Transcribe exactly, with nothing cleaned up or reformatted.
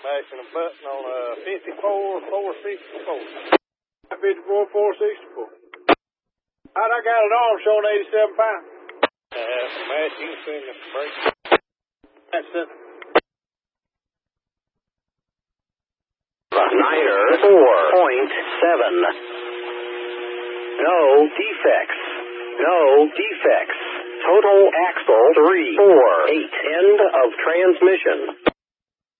Mashing a button on a fifty-four, four sixty-four. fifty-four, four sixty-four. How'd I got an arm showing eighty-seven pounds? Uh, mashing, swinging, break. That's it. Niner four point seven. No defects. No defects. Total axle three four eight. End of transmission.